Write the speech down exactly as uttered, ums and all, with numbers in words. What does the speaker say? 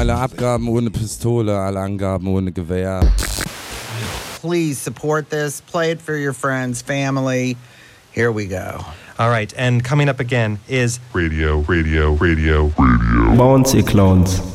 Alle Abgaben ohne Pistole, alle Angaben ohne Gewehr. Please support this. Play it for your friends, family. Here we go. All right, and coming up again is Radio, radio, radio, radio. Bouncy Clones.